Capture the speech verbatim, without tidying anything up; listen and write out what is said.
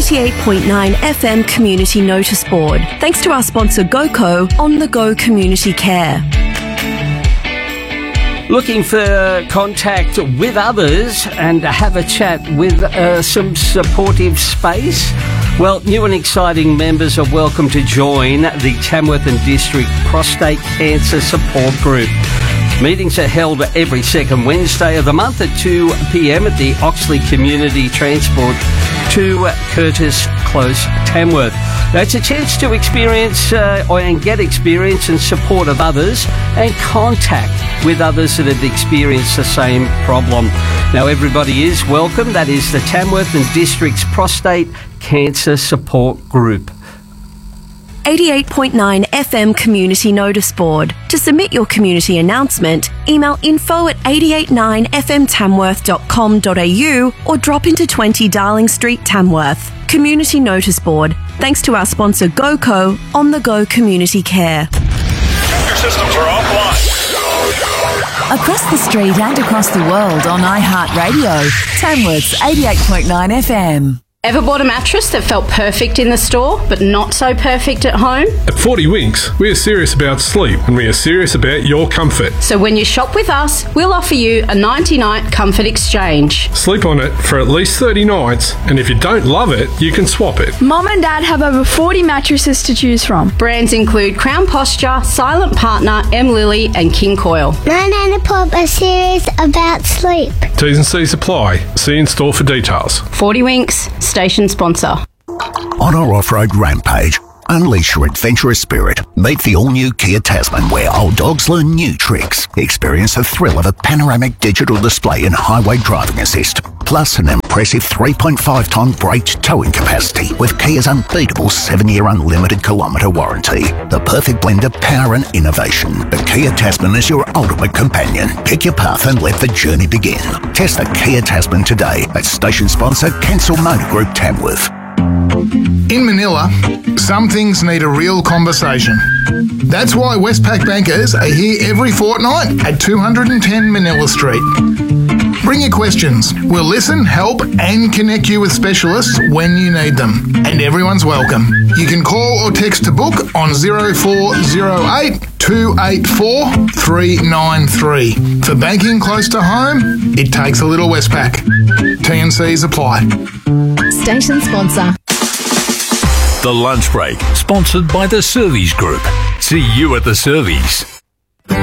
eighty-eight point nine F M Community Notice Board. Thanks to our sponsor GoCo On The Go Community Care. Looking for contact with others and have a chat with uh, some supportive space? Well, new and exciting members are welcome to join the Tamworth and District Prostate Cancer Support Group. Meetings are held every second Wednesday of the month at two p.m. at the Oxley Community Transport to Curtis Close, Tamworth. Now, it's a chance to experience uh, and get experience and support of others and contact with others that have experienced the same problem. Now, everybody is welcome. That is the Tamworth and District's Prostate Cancer Support Group. eighty-eight point nine F M Community Notice Board. To submit your community announcement, email info at eight eight nine f m tamworth dot com dot a u or drop into twenty Darling Street, Tamworth. Community Notice Board. Thanks to our sponsor GoCo On The Go Community Care. Your systems are offline. Across the street and across the world on iHeartRadio. Tamworth's eighty-eight point nine F M. Ever bought a mattress that felt perfect in the store, but not so perfect at home? At forty Winks, we are serious about sleep and we are serious about your comfort. So when you shop with us, we'll offer you a ninety-night comfort exchange. Sleep on it for at least thirty nights, and if you don't love it, you can swap it. Mum and Dad have over forty mattresses to choose from. Brands include Crown Posture, Silent Partner, M Lily and King Coil. Nan and Pop are serious about sleep. T's and C's apply. See in store for details. forty Winks, station sponsor. On our off-road rampage, unleash your adventurous spirit. Meet the all-new Kia Tasman, where old dogs learn new tricks. Experience the thrill of a panoramic digital display and highway driving assist. Plus an impressive three point five tonne braked towing capacity with Kia's unbeatable seven-year unlimited kilometre warranty. The perfect blend of power and innovation. The Kia Tasman is your ultimate companion. Pick your path and let the journey begin. Test the Kia Tasman today at station sponsor Cancel Motor Group Tamworth. In Manila, some things need a real conversation. That's why Westpac bankers are here every fortnight at two ten Manila Street. Bring your questions. We'll listen, help and connect you with specialists when you need them. And everyone's welcome. You can call or text to book on zero four zero eight, two eight four, three nine three. For banking close to home, it takes a little Westpac. T and C's apply. Station sponsor. The Lunch Break, sponsored by the Servies Group. See you at the Servies.